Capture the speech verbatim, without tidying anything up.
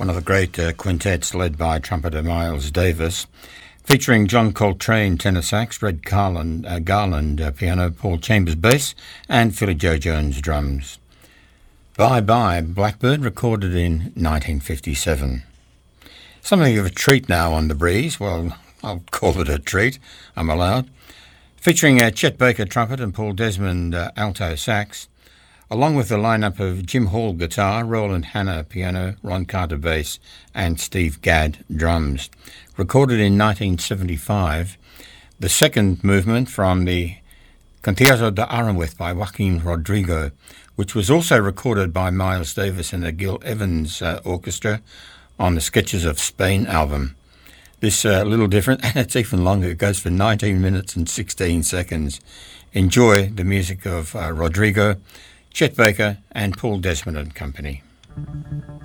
one of the great uh, quintets led by trumpeter Miles Davis, featuring John Coltrane tenor sax, Red Garland, uh, Garland uh, piano, Paul Chambers bass, and Philly Joe Jones drums. Bye Bye Blackbird, recorded in nineteen fifty-seven. Something of a treat now on The Breeze. Well, I'll call it a treat. I'm allowed. Featuring uh, Chet Baker trumpet and Paul Desmond uh, alto sax, along with the lineup of Jim Hall guitar, Roland Hanna piano, Ron Carter bass, and Steve Gadd drums. Recorded in nineteen seventy-five, the second movement from the Concierto de Aranjuez by Joaquin Rodrigo, which was also recorded by Miles Davis and the Gil Evans uh, Orchestra on the Sketches of Spain album. This uh, a little different, and it's even longer. It goes for nineteen minutes and sixteen seconds. Enjoy the music of uh, Rodrigo, Chet Baker, and Paul Desmond and Company.